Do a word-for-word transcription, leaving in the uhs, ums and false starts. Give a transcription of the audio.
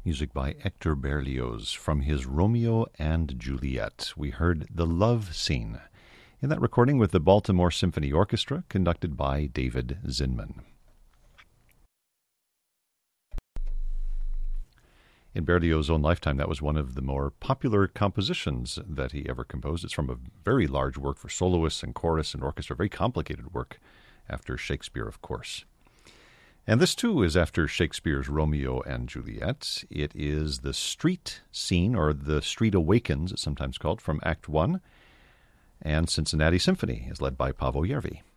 Music by Hector Berlioz from his Romeo and Juliet. We heard the love scene in that recording with the Baltimore Symphony Orchestra, conducted by David Zinman. In Berlioz's own lifetime, that was one of the more popular compositions that he ever composed. It's from a very large work for soloists and chorus and orchestra, very complicated work after Shakespeare, of course. And this, too, is after Shakespeare's Romeo and Juliet. It is the street scene, or the Street Awakens, it's sometimes called, from Act One. And Cincinnati Symphony is led by Paavo Järvi.